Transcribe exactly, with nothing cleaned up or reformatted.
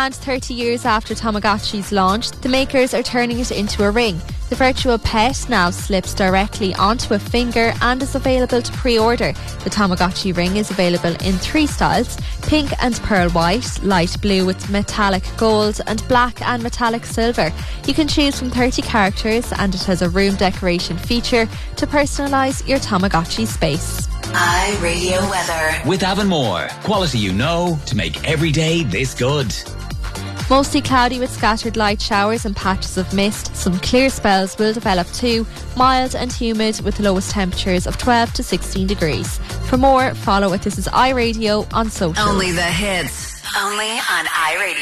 And thirty years after Tamagotchi's launch, the makers are turning it into a ring. The virtual pet now slips directly onto a finger and is available to pre-order. The Tamagotchi ring is available in three styles: pink and pearl white, light blue with metallic gold, and black and metallic silver. You can choose from thirty characters, and it has a room decoration feature to personalise your Tamagotchi space. iRadio weather. With Avonmore, quality you know to make every day this good. Mostly cloudy with scattered light showers and patches of mist. Some clear spells will develop too. Mild and humid with lowest temperatures of twelve to sixteen degrees. For more, follow at This Is iRadio on social. Only the hits. Only on iRadio.